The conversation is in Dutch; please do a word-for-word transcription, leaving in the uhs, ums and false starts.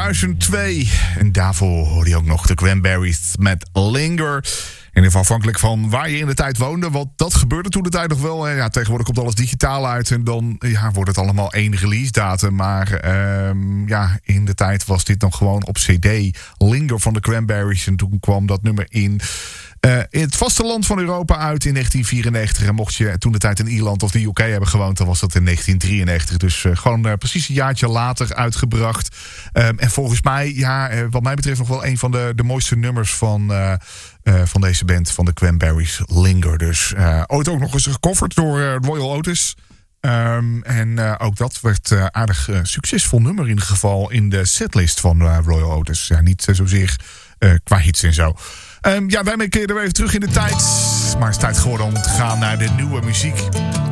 tweeduizend twee. En daarvoor hoorde je ook nog de Cranberries met Linger. En even afhankelijk van waar je in de tijd woonde. Want dat gebeurde toen de tijd nog wel. Ja, tegenwoordig komt alles digitaal uit. En dan ja, wordt het allemaal één release datum. Maar um, ja, in de tijd was dit nog gewoon op cd. Linger van de Cranberries. En toen kwam dat nummer in... Uh, in het vasteland van Europa uit in negentien vierennegentig. En mocht je toen de tijd in Ierland of de U K hebben gewoond... dan was dat in negentien drieënnegentig. Dus uh, gewoon uh, precies een jaartje later uitgebracht. Um, en volgens mij, ja, uh, wat mij betreft... nog wel een van de, de mooiste nummers van, uh, uh, van deze band... van de Cranberries, Linger. Dus uh, ooit ook nog eens gecoverd door uh, Royal Otis... Um, en uh, ook dat werd uh, aardig uh, succesvol nummer in ieder geval... in de setlist van uh, Royal Otis. Ja, niet uh, zozeer uh, qua hits en zo... Um, ja, wij keren weer even terug in de tijd. Maar het is tijd geworden om te gaan naar de nieuwe muziek.